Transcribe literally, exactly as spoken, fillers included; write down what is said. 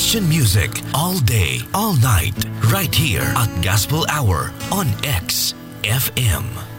Christian music all day, all night, right here at Gospel Hour on X F M.